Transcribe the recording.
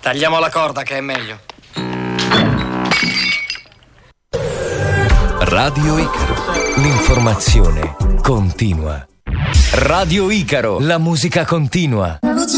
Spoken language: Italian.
Tagliamo la corda che è meglio. Radio Icaro, l'informazione continua. Radio Icaro, la musica continua.